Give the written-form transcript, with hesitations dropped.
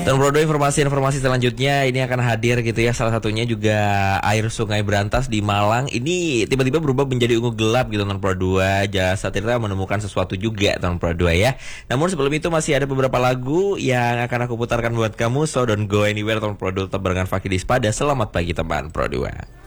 Dan Pro 2 informasi-informasi selanjutnya ini akan hadir gitu ya. Salah satunya juga air Sungai Berantas di Malang. Ini tiba-tiba berubah menjadi ungu gelap gitu Ton Pro 2. Jasa Tirta menemukan sesuatu juga Ton Pro 2 ya. Namun sebelum itu masih ada beberapa lagu yang akan aku putarkan buat kamu. So don't go anywhere Ton Pro 2, tetap barengan Fakih di Spada. Selamat pagi teman Pro 2.